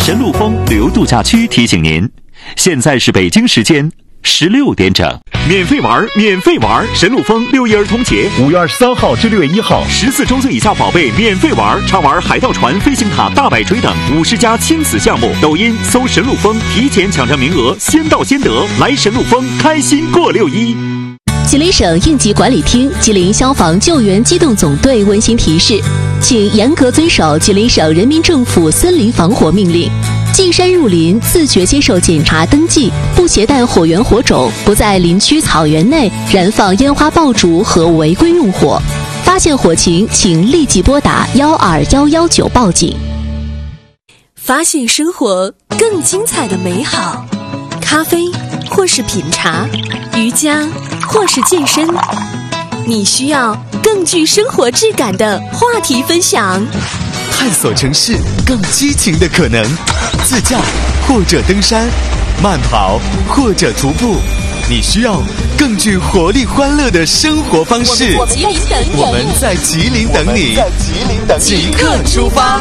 神鹿峰旅游度假区提醒您，现在是北京时间16点整，免费玩，免费玩！神鹿峰6一儿童节 5月23号至6月1号 ，14周岁以下宝贝免费玩，畅玩海盗船、飞行塔、大摆锤等50家亲子项目。抖音搜神鹿峰，提前抢占名额，先到先得。来神鹿峰，开心过6一。 吉林省应急管理厅、吉林消防救援机动总队温馨提示，请严格遵守吉林省人民政府森林防火命令。进山入林，自觉接受检查登记，不携带火源火种，不在林区草原内燃放烟花爆竹和违规用火。发现火情，请立即拨打12119报警。 发现生活更精彩的美好，咖啡或是品茶，瑜伽或是健身，你需要更具生活质感的话题分享。 探索城市更激情的可能，自驾或者登山，慢跑或者徒步，你需要更具活力欢乐的生活方式。我们在吉林等你，即刻出发。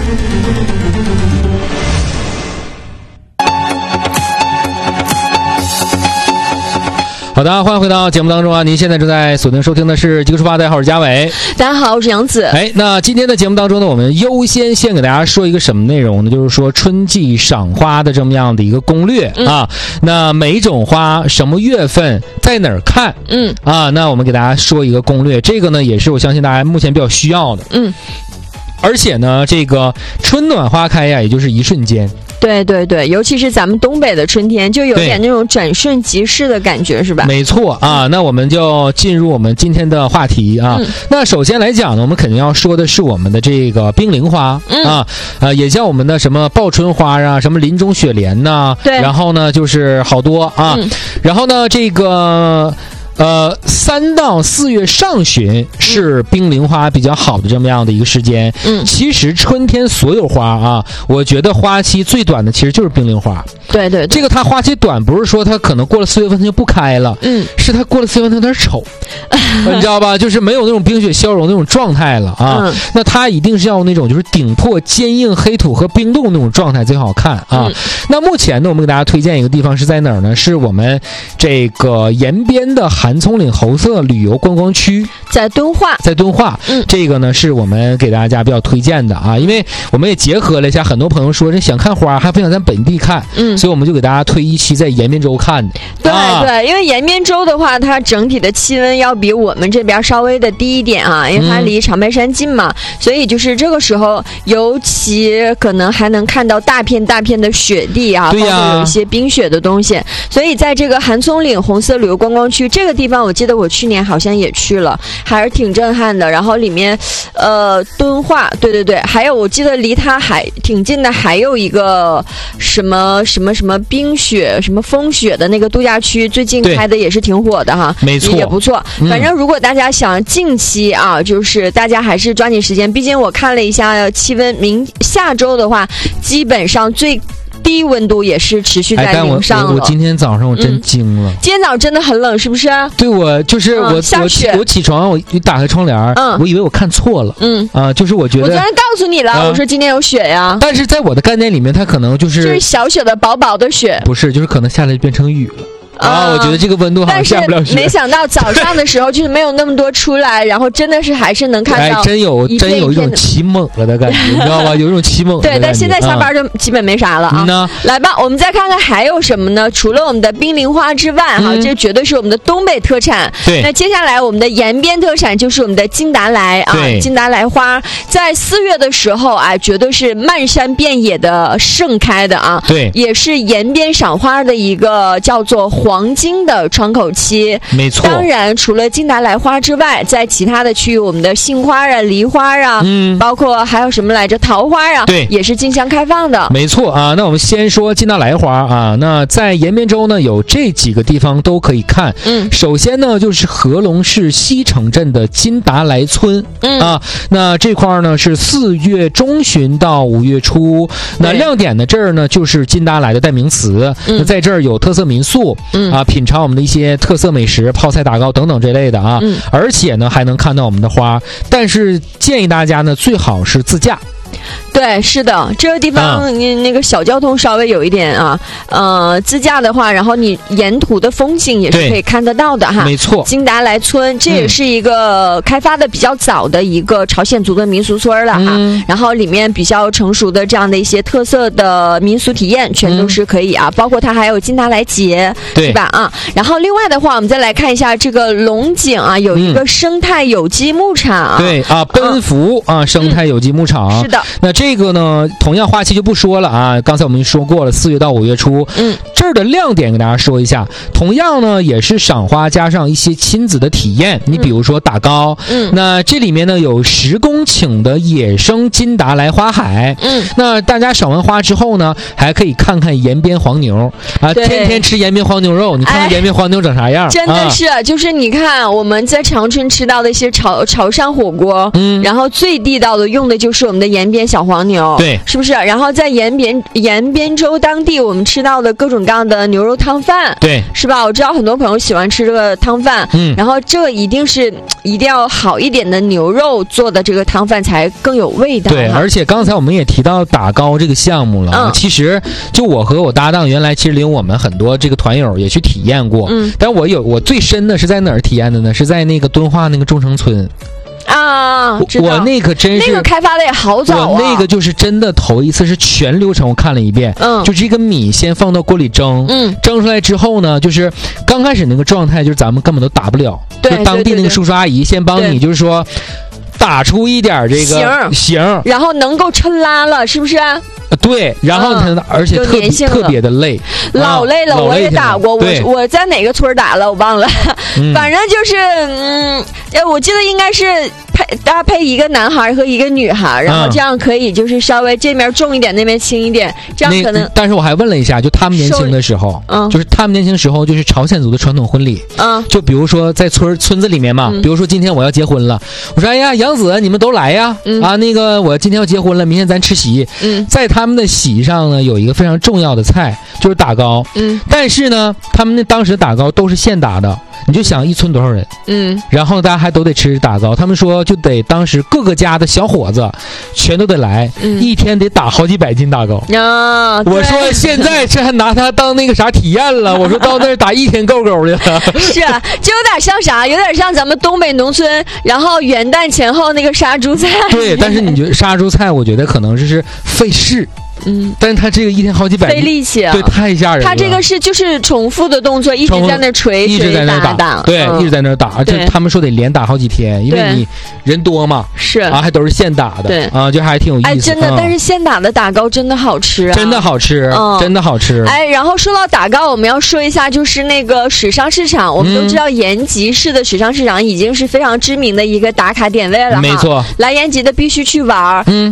好的，欢迎回到节目当中啊！您现在正在锁定收听的是《即刻出发》，大家好，我是嘉伟。 大家好，我是杨子。 那今天的节目当中呢，我们优先给大家说一个什么内容呢？就是说春季赏花的这么样的一个攻略啊。那每一种花什么月份在哪儿看？那我们给大家说一个攻略，这个呢也是我相信大家目前比较需要的。而且呢，这个春暖花开呀，也就是一瞬间。 对对对，尤其是咱们东北的春天，就有点那种转瞬即逝的感觉，是吧？没错啊，那我们就进入我们今天的话题啊。那首先来讲呢，我们肯定要说的是我们的这个冰凌花也叫我们的什么报春花啊，什么林中雪莲呐，对，然后呢就是好多啊，然后呢这个。3到4月上旬是冰凌花比较好的这么样的一个时间。其实春天所有花啊，我觉得花期最短的其实就是冰凌花。对对对，这个它花期短不是说它可能过了4月份它就不开了，是它过了4月份它有点丑，你知道吧？就是没有那种冰雪消融那种状态了啊。那它一定是要那种就是顶破坚硬黑土和冰冻那种状态最好看啊。那目前呢，我们给大家推荐一个地方是在哪儿呢？是我们这个延边的韩葱岭猴色旅游观光区，在敦化。这个呢是我们给大家比较推荐的啊，因为我们也结合了一下，很多朋友说这想看花还不想在本地看，所以我们就给大家推一期在延边州看的。对，因为延边州的话，它整体的气温要比我们这边稍微的低一点啊，因为它离长白山近嘛，所以就是这个时候尤其可能还能看到大片大片的雪地啊，包括有一些冰雪的东西。所以在这个韩葱岭红色旅游观光区这个地方，我记得我去年好像也去了，还是挺震撼的。然后里面敦化，对，还有我记得离它还挺近的，还有一个什么冰雪什么风雪的那个度假区，最近开的也是挺火的哈，没错，也不错。反正如果大家想近期啊，就是大家还是抓紧时间，毕竟我看了一下气温，下周的话基本上最低温度也是持续在零上了。我今天早上我真惊了，今天早上真的很冷，是不是？对，我就是我起床我一打开窗帘，我以为我看错了，就是我觉得我昨天告诉你了，我说今天有雪呀，但是在我的概念里面，它可能就是小雪的薄薄的雪，不是，就是可能下来就变成雨了。我觉得这个温度好像下不了雪。但是没想到早上的时候就是没有那么多出来，然后真的是还是能看到真有一种起猛了的感觉，你知道吗？有一种起猛的感觉。对，但现在下班就基本没啥了啊。来吧，我们再看看还有什么呢？除了我们的冰凌花之外，这绝对是我们的东北特产。对，那接下来我们的延边特产就是我们的金达莱啊，金达莱花在4月的时候绝对是漫山遍野的盛开的啊。对，也是延边赏花的一个叫做黄金的窗口期，没错。当然，除了金达莱花之外，在其他的区域，我们的杏花啊、梨花啊，包括还有什么来着，桃花啊，对，也是竞相开放的。没错啊。那我们先说金达莱花啊，那在延边州呢，有这几个地方都可以看。首先呢，就是合龙市西城镇的金达莱村那这块呢是4月中旬到5月初。那亮点的这儿呢，就是金达莱的代名词。那在这儿有特色民宿。品尝我们的一些特色美食，泡菜打糕等等这类的啊，而且呢还能看到我们的花，但是建议大家呢最好是自驾。 对，是的，这个地方那个小交通稍微有一点自驾的话，然后你沿途的风景也是可以看得到的哈。 没错， 金达莱村这也是一个开发的比较早的一个朝鲜族的民俗村了哈。然后里面比较成熟的这样的一些特色的民俗体验，全都是可以包括它还有金达莱节，是吧然后另外的话，我们再来看一下这个龙井有一个生态有机牧场。 对奔福生态有机牧场。 是的。 那这个呢，同样花期就不说了刚才我们说过了，4月到5月初。这儿的亮点给大家说一下，同样呢也是赏花加上一些亲子的体验。你比如说打高，那这里面呢有10公顷的野生金达莱花海。那大家赏完花之后呢，还可以看看延边黄牛天天吃延边黄牛肉，你看看延边黄牛长啥样。 真的是就是你看我们在长春吃到的一些潮汕火锅，然后最地道的用的就是我们的延边小黄牛， 对， 是不是？然后在延边州当地，我们吃到的各种各样的牛肉汤饭， 对， 是吧？我知道很多朋友喜欢吃这个汤饭，然后这一定要好一点的牛肉做的这个汤饭才更有味道。 对，而且刚才我们也提到打高这个项目了，其实就我和我搭档原来其实领我们很多这个团友也去体验过，但我最深的是在哪儿体验的呢？是在那个敦化那个中城村。我那个真是那个开发的也好早我那个就是真的头一次是全流程我看了一遍，就是这个米先放到锅里蒸，蒸出来之后呢，就是刚开始那个状态就是咱们根本都打不了，就当地那个叔叔阿姨先帮你就是说打出一点这个形， 然后能够抻拉了，是不是？ 对，然后而且特别的累， 老累了。我也打过，我在哪个村打了我忘了，反正就是我记得应该是搭配一个男孩和一个女孩，然后这样可以就是稍微这边重一点那边轻一点，这样可能。 但是我还问了一下，就他们年轻的时候，就是他们年轻时候就是朝鲜族的传统婚礼，就比如说在村子里面嘛，比如说今天我要结婚了，我说哎呀杨子你们都来呀，那个我今天要结婚了，明天咱吃席，在他们的席上呢有一个非常重要的菜就是打糕，但是呢他们当时打糕都是现打的，你就想一村多少人，然后大家还都得吃打糕，他们说就得当时各个家的小伙子全都得来，一天得打好几百斤打糕我说现在这还拿它当那个啥体验了，我说到那儿打一天够够的了是啊，就有点像啥，有点像咱们东北农村然后元旦前后那个杀猪菜。 对，但是你觉得杀猪菜我觉得可能就是费事，但是他这个一天好几百费力气对，太吓人了。 他这个是就是重复的动作，一直在那锤， 一直在那打，对，一直在那打，而且他们说得连打好几天，因为你人多嘛， 是还都是现打的， 对就还挺有意思。 真的，但是现打的打糕真的好吃真的好吃，真的好吃。 然后说到打糕，我们要说一下，就是那个水上市场，我们都知道延吉市的水上市场已经是非常知名的一个打卡点位了， 没错， 来延吉的必须去玩。